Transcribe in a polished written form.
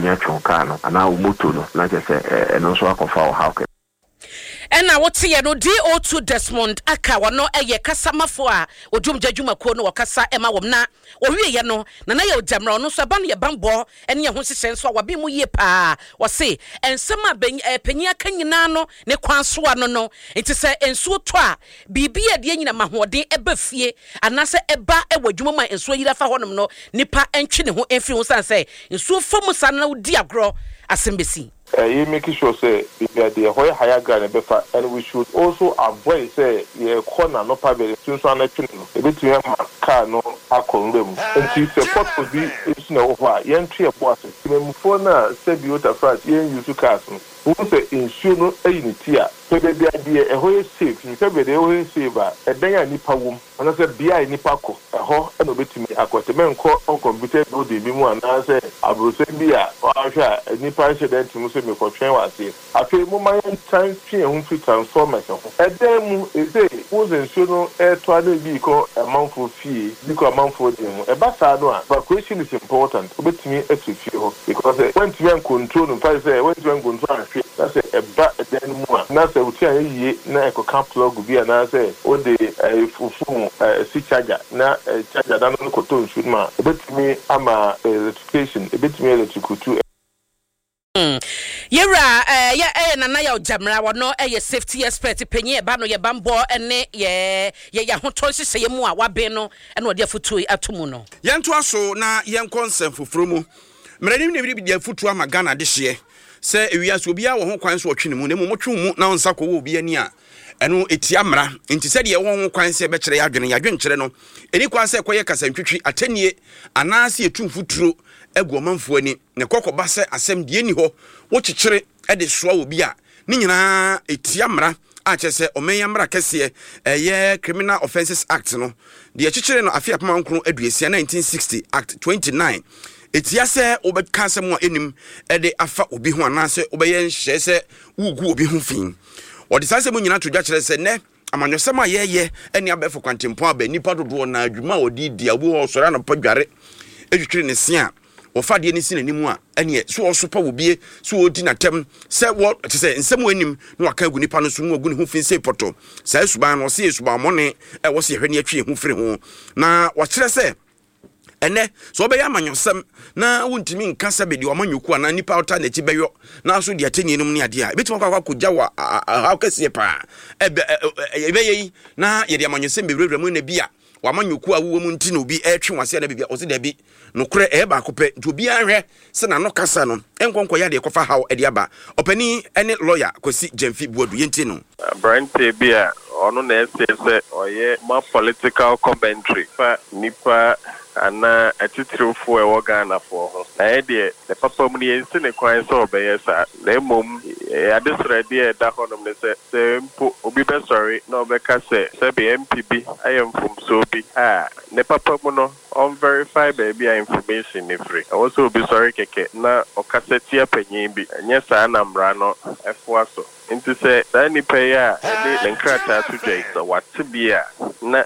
betumi atwe car no ana moto no na je say eno so akofa o how Ena wote ye no DO2 Desmond aka wono eye kasamafo a odwum jadwumako no wakasa ema wom na owie ye no na ye odamra no so ba no ye bambo ene ye ho hyehyɛ nso wabi mu ye pa wose ensem a panyi aka nyina no ne kwanso ano no enti se ensuo to a bibi ye de nyina mahoden eba fie anase eba ewadwuma ma ensuo yira fa honom no nipa entwe ne ho emfi ho san se ensuo famu san na odi agro asembesi. You make sure say the higher ground befa, and we should also avoid say the corner no probably since one actually a bit to car no akon them. And to support for the is no over yen tree of water. Before now said you to France yen use cars. Who say insure no unity. So the idea a whole safe, you can be the whole saver, a day nipa womb, and I said be I nipako, a ho and obey to me. I got a man called on computer body, me one, and I said I will say be a nipa should to me for train was here. I feel more time to transform myself. And then is a wasn't sure air to be called a month for fee, because a month for them. A bastard, but question is important. Obey to me as you feel because when to control and price, when to control, that's a bad then more. That's a ye na eko plug bi na say o de fufu si charger na charger da no ko to shoot ma betimi ama electrification betimi electrical Yera na ya jamra wono safety expert penye ba no ye bambo ene ye hoton hyehyɛ ye mu a wabe no ene ode afutu atomu no yento aso na yen konsem foforo mu mranim ne bi dia futu ama Ghana de hye se ewiase obi a wo ho kwan so otwe ne mu na motwe mu na onsa ko wo obi ani a eno etia mra nti se de ye wo ho kwan se be kire yadwenkyere no eni kwan se koye kasantwitwi atanie anase etu futuro aguomanfo ani ne kokoba se asem de ni ho wo kyekyere de soa obi a ni nyina etia mra a chese omenya mra kese ye Criminal Offences Act no de kyekyere no afia pama nkro aduasia 1960 Act 29 etia se obeka se mo enim de afa obi ho anase obeye nhye se wugu obi ho fin odi sase mo nyina to dwa kire se ne amanyosem a yeye ene abefo kwantempo aba nipa dodo na adwuma odi dia obi ho soro na padware edwetwere ne se a ofade ni sin animu a ene so osopa obie so odi na tem se wo te se nsem anim na waka agu nipa no so mu agu ne ho fin se poto sa esuban no se esuban mone wo se hwe ne atwe ho firi ho na wa kire se ene so obeya amanyosem na wontimi nka sabe di omanyoku ana nipa ota na chi beyo na so di atenye num ne ade a betima kwa kogya wa hakase pa ebeyi na ye di amanyosem bebrebre mu na bia wamanyoku a wo mu nti na obi etwe wase na bibia o se da bi no kure ba kope nti obi anhwe se na no kasa no enkonko ya de kofa haw ade aba opani ene lawyer Kwesi Jemfi Buadu yenti no Brian Tebia ono na ese oye ma political commentary fa nipa ana atitrofo e wo Ghana for ho na de the papa mu ne nsi ne kwan so obeye sa na mom adesra de da honom ne se mpo obi be sorry na obeka se be MPB ayem from so bi ne papa mu no on verify baby information ne free also be sorry keke na okaseti apanyin bi nya sa na mra no efo aso nti se da ni pe ya de nkrata to jay so what bia na